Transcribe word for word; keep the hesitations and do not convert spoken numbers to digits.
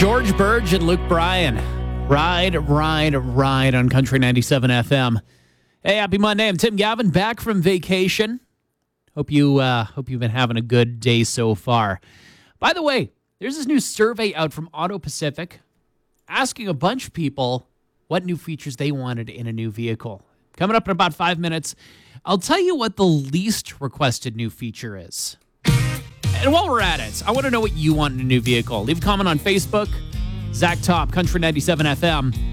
George Burge and Luke Bryan. Ride, ride, ride on Country ninety-seven F M. Hey, happy Monday. I'm Tim Gavin, back from vacation. Hope you uh, hope you've been having a good day so far. By the way, there's this new survey out from Auto Pacific asking a bunch of people what new features they wanted in a new vehicle. Coming up in about five minutes, I'll tell you what the least requested new feature is. And while we're at it, I want to know what you want in a new vehicle. Leave a comment on Facebook, Zach Top, Country ninety-seven F M.